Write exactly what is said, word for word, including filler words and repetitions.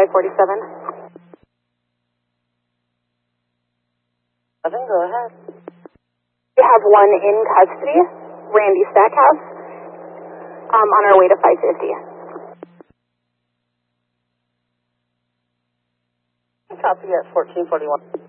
five forty-seven. Seven, go ahead. We have one in custody, Randy Stackhouse, um, on our way to five fifty. Copy at fourteen forty-one.